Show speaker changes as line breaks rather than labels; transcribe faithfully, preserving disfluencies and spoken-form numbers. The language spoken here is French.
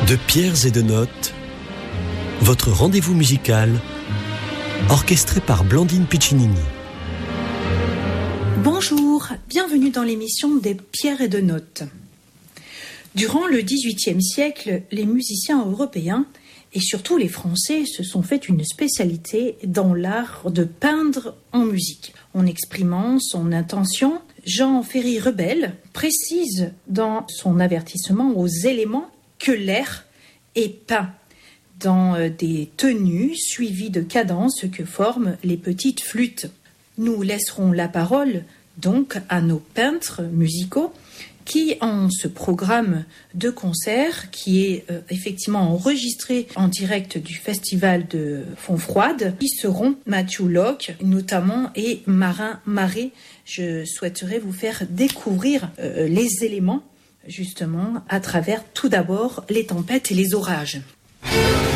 De pierres et de notes, votre rendez-vous musical, orchestré par Blandine Piccinini.
Bonjour, bienvenue dans l'émission des pierres et de notes. Durant le dix-huitième siècle, les musiciens européens et surtout les Français se sont fait une spécialité dans l'art de peindre en musique. En exprimant son intention, Jean Ferry-Rebelle précise dans son avertissement aux éléments que l'air est peint dans des tenues suivies de cadences que forment les petites flûtes. Nous laisserons la parole donc à nos peintres musicaux qui, en ce programme de concert, qui est euh, effectivement enregistré en direct du festival de Fontfroide, qui seront Matthew Locke notamment et Marin Marais. Je souhaiterais vous faire découvrir euh, les éléments justement à travers tout d'abord les tempêtes et les orages.